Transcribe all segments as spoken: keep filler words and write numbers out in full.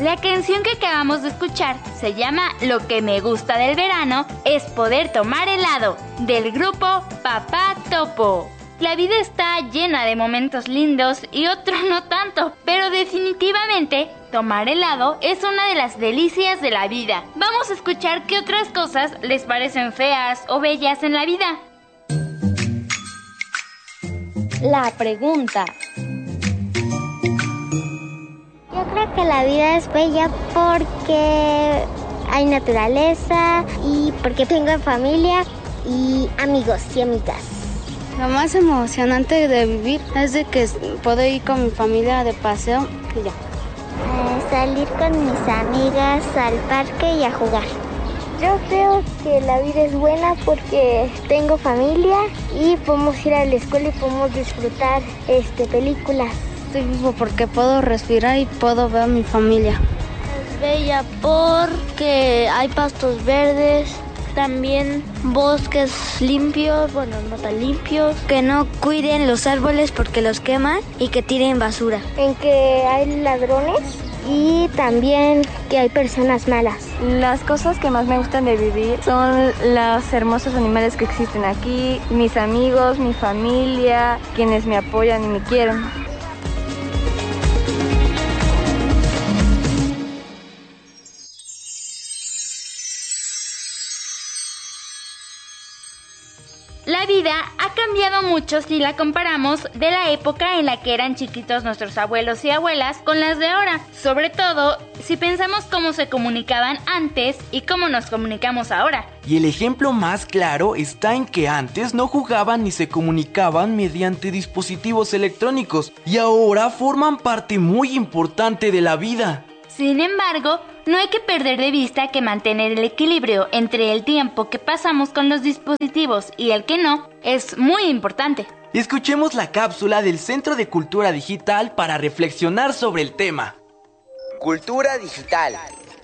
La canción que acabamos de escuchar se llama Lo que me gusta del verano es poder tomar helado, del grupo Papá Topo. La vida está llena de momentos lindos y otros no tanto, pero definitivamente tomar helado es una de las delicias de la vida. Vamos a escuchar qué otras cosas les parecen feas o bellas en la vida. La pregunta. Yo creo que la vida es bella porque hay naturaleza y porque tengo familia y amigos y amigas. Lo más emocionante de vivir es de que puedo ir con mi familia de paseo y ya. Eh, salir con mis amigas al parque y a jugar. Yo creo que la vida es buena porque tengo familia y podemos ir a la escuela y podemos disfrutar este, películas. Estoy vivo porque puedo respirar y puedo ver a mi familia. Es bella porque hay pastos verdes, también bosques limpios, bueno, no tan limpios. Que no cuiden los árboles porque los queman y que tiren basura. En que hay ladrones y también que hay personas malas. Las cosas que más me gustan de vivir son los hermosos animales que existen aquí, mis amigos, mi familia, quienes me apoyan y me quieren. La vida ha cambiado mucho si la comparamos de la época en la que eran chiquitos nuestros abuelos y abuelas con las de ahora. Sobre todo, si pensamos cómo se comunicaban antes y cómo nos comunicamos ahora. Y el ejemplo más claro está en que antes no jugaban ni se comunicaban mediante dispositivos electrónicos y ahora forman parte muy importante de la vida. Sin embargo, no hay que perder de vista que mantener el equilibrio entre el tiempo que pasamos con los dispositivos y el que no es muy importante. Escuchemos la cápsula del Centro de Cultura Digital para reflexionar sobre el tema. Cultura digital.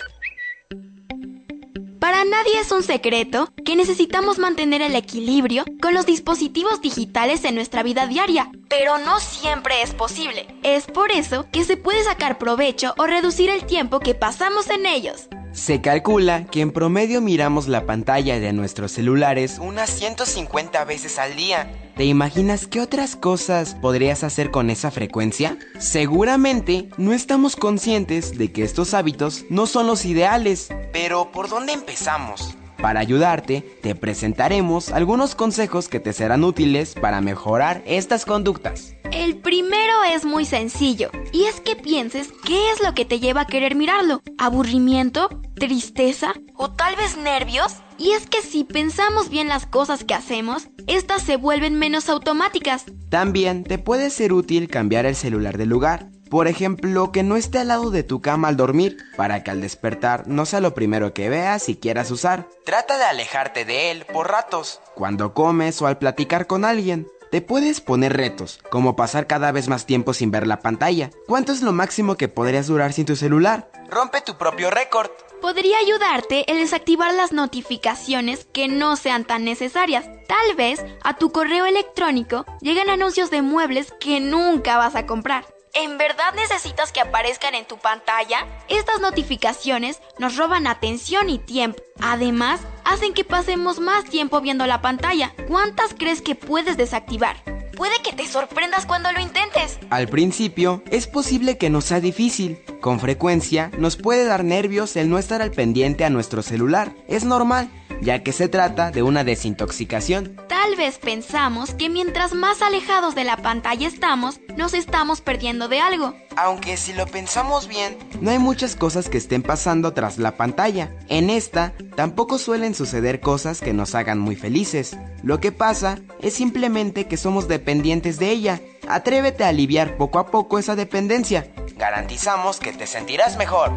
Para nadie es un secreto que necesitamos mantener el equilibrio con los dispositivos digitales en nuestra vida diaria, pero no siempre es posible. Es por eso que se puede sacar provecho o reducir el tiempo que pasamos en ellos. Se calcula que en promedio miramos la pantalla de nuestros celulares unas ciento cincuenta veces al día. ¿Te imaginas qué otras cosas podrías hacer con esa frecuencia? Seguramente no estamos conscientes de que estos hábitos no son los ideales. Pero ¿por dónde empezamos? Para ayudarte, te presentaremos algunos consejos que te serán útiles para mejorar estas conductas. El primero es muy sencillo, y es que pienses qué es lo que te lleva a querer mirarlo. ¿Aburrimiento? ¿Tristeza? ¿O tal vez nervios? Y es que si pensamos bien las cosas que hacemos, estas se vuelven menos automáticas. También te puede ser útil cambiar el celular de lugar. Por ejemplo, que no esté al lado de tu cama al dormir, para que al despertar no sea lo primero que veas y quieras usar. Trata de alejarte de él por ratos, cuando comes o al platicar con alguien. Te puedes poner retos, como pasar cada vez más tiempo sin ver la pantalla. ¿Cuánto es lo máximo que podrías durar sin tu celular? Rompe tu propio récord. Podría ayudarte el desactivar las notificaciones que no sean tan necesarias. Tal vez a tu correo electrónico lleguen anuncios de muebles que nunca vas a comprar. ¿En verdad necesitas que aparezcan en tu pantalla? Estas notificaciones nos roban atención y tiempo. Además, hacen que pasemos más tiempo viendo la pantalla. ¿Cuántas crees que puedes desactivar? Puede que te sorprendas cuando lo intentes. Al principio, es posible que nos sea difícil. Con frecuencia, nos puede dar nervios el no estar al pendiente a nuestro celular. Es normal, ya que se trata de una desintoxicación. Tal vez pensamos que mientras más alejados de la pantalla estamos, nos estamos perdiendo de algo. Aunque si lo pensamos bien, no hay muchas cosas que estén pasando tras la pantalla. En esta, tampoco suelen suceder cosas que nos hagan muy felices. Lo que pasa es simplemente que somos dependientes de ella. Atrévete a aliviar poco a poco esa dependencia. Garantizamos que te sentirás mejor.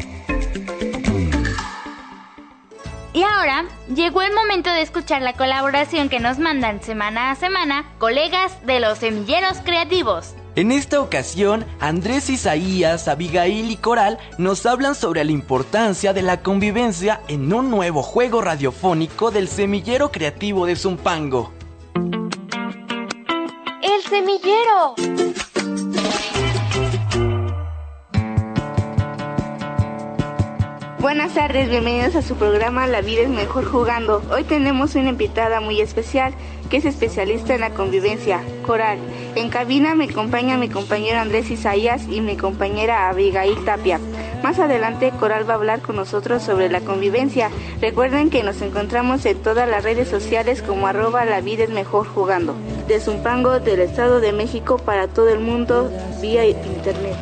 Y ahora, llegó el momento de escuchar la colaboración que nos mandan semana a semana colegas de los Semilleros Creativos. En esta ocasión, Andrés Isaías, Abigail y Coral nos hablan sobre la importancia de la convivencia en un nuevo juego radiofónico del Semillero Creativo de Zumpango. ¡El Semillero! Buenas tardes, bienvenidos a su programa La Vida es Mejor Jugando. Hoy tenemos una invitada muy especial que es especialista en la convivencia, Coral. En cabina me acompaña mi compañero Andrés Isaías y mi compañera Abigail Tapia. Más adelante Coral va a hablar con nosotros sobre la convivencia. Recuerden que nos encontramos en todas las redes sociales como arroba La Vida es Mejor Jugando. De Zumpango, del Estado de México, para todo el mundo vía internet.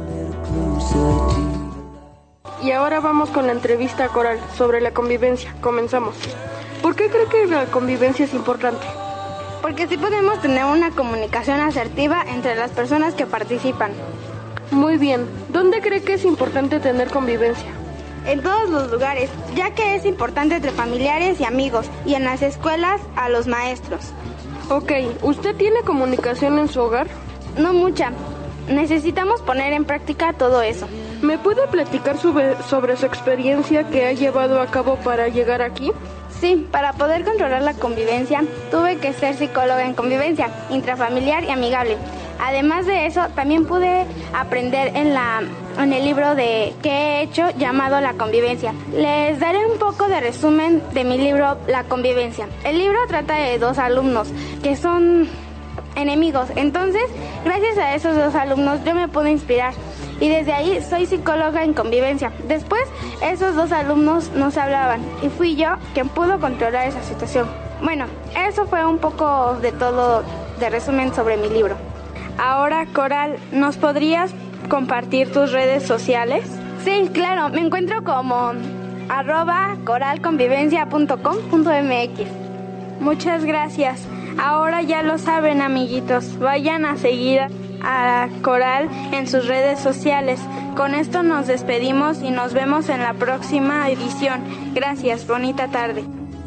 Y ahora vamos con la entrevista a Coral sobre la convivencia. Comenzamos. ¿Por qué cree que la convivencia es importante? Porque así podemos tener una comunicación asertiva entre las personas que participan. Muy bien. ¿Dónde cree que es importante tener convivencia? En todos los lugares, ya que es importante entre familiares y amigos, y en las escuelas a los maestros. Ok, ¿usted tiene comunicación en su hogar? No mucha. Necesitamos poner en práctica todo eso. ¿Me puede platicar sobre, sobre su experiencia que ha llevado a cabo para llegar aquí? Sí, para poder controlar la convivencia, tuve que ser psicóloga en convivencia, intrafamiliar y amigable. Además de eso, también pude aprender en, la, en el libro de que he hecho llamado La Convivencia. Les daré un poco de resumen de mi libro La Convivencia. El libro trata de dos alumnos que son enemigos. Entonces, gracias a esos dos alumnos yo me pude inspirar. Y desde ahí soy psicóloga en convivencia. Después, esos dos alumnos no se hablaban y fui yo quien pudo controlar esa situación. Bueno, eso fue un poco de todo de resumen sobre mi libro. Ahora, Coral, ¿nos podrías compartir tus redes sociales? Sí, claro, me encuentro como arroba coralconvivencia punto com punto m x. Muchas gracias. Ahora ya lo saben, amiguitos, vayan a seguir a Coral en sus redes sociales. Con esto nos despedimos y nos vemos en la próxima edición. Gracias, bonita tarde.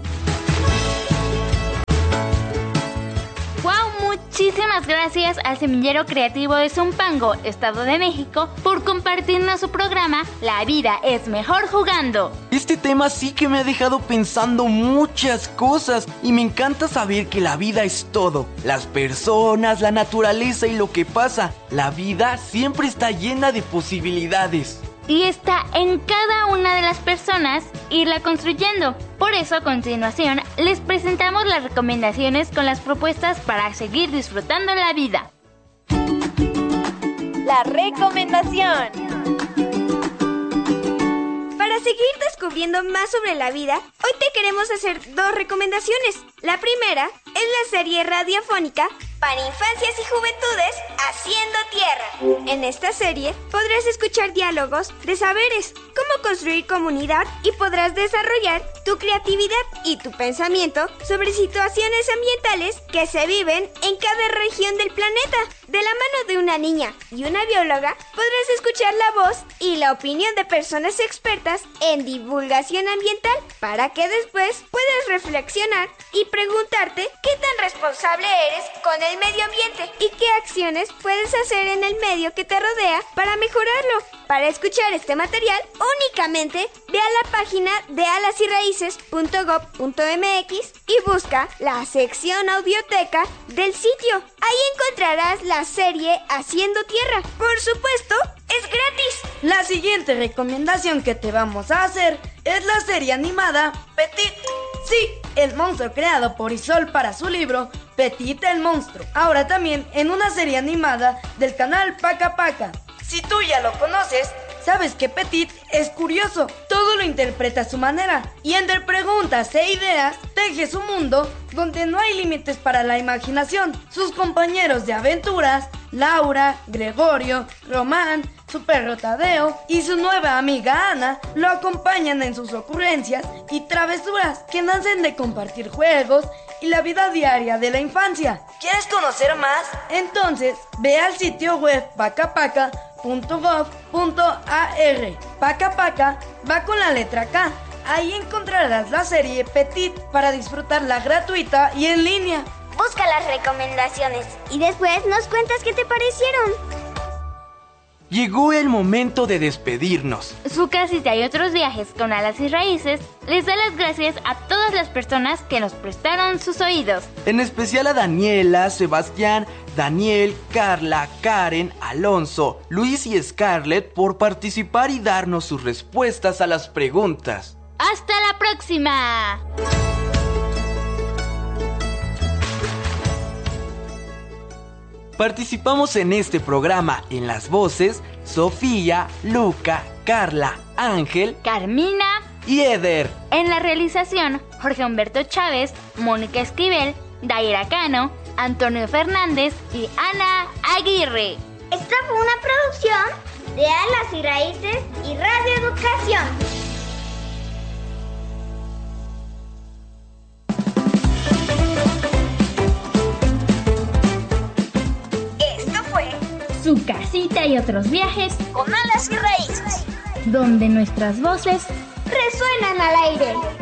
Muchísimas gracias al Semillero Creativo de Zumpango, Estado de México, por compartirnos su programa La Vida es Mejor Jugando. Este tema sí que me ha dejado pensando muchas cosas y me encanta saber que la vida es todo. Las personas, la naturaleza y lo que pasa. La vida siempre está llena de posibilidades. Y está en cada una de las personas irla construyendo. Por eso a continuación les presentamos las recomendaciones con las propuestas para seguir disfrutando la vida. La recomendación. Para seguir descubriendo más sobre la vida, hoy te queremos hacer dos recomendaciones. La primera es la serie radiofónica para infancias y juventudes Haciendo Tierra. En esta serie podrás escuchar diálogos de saberes, cómo construir comunidad y podrás desarrollar tu creatividad y tu pensamiento sobre situaciones ambientales que se viven en cada región del planeta. De la mano de una niña y una bióloga podrás escuchar la voz y la opinión de personas expertas en divulgación ambiental para que después puedas reflexionar y preguntarte qué tan responsable eres con el medio ambiente y qué acciones puedes hacer en el medio que te rodea para mejorarlo. Para escuchar este material, únicamente ve a la página de alas y raíces punto gob punto m x y busca la sección audioteca del sitio. Ahí encontrarás la serie Haciendo Tierra. Por supuesto, es gratis. La siguiente recomendación que te vamos a hacer es la serie animada Petit. Sí, el monstruo creado por Isol para su libro Petit el monstruo. Ahora también en una serie animada del canal Paca Paca. Si tú ya lo conoces, sabes que Petit es curioso, todo lo interpreta a su manera y entre preguntas e ideas teje su mundo donde no hay límites para la imaginación. Sus compañeros de aventuras, Laura, Gregorio, Román, su perro Tadeo y su nueva amiga Ana lo acompañan en sus ocurrencias y travesuras que nacen de compartir juegos y la vida diaria de la infancia. ¿Quieres conocer más? Entonces ve al sitio web paca paca punto gob punto a r. Paca Paca va con la letra K. Ahí encontrarás la serie Petit para disfrutarla gratuita y en línea. Busca las recomendaciones y después nos cuentas qué te parecieron. llegó el momento de despedirnos. Su casita y otros viajes con alas y raíces les da las gracias a todas las personas que nos prestaron sus oídos. En especial a Daniela, Sebastián, Daniel, Carla, Karen, Alonso, Luis y Scarlett por participar y darnos sus respuestas a las preguntas. ¡Hasta la próxima! Participamos en este programa en las voces Sofía, Luca, Carla, Ángel, Carmina y Eder. En la realización, Jorge Humberto Chávez, Mónica Esquivel, Daira Cano, Antonio Fernández y Ana Aguirre. Esta fue una producción de Alas y Raíces y Radio Educación. Esto fue Su casita y otros viajes con Alas y Raíces, donde nuestras voces resuenan al aire.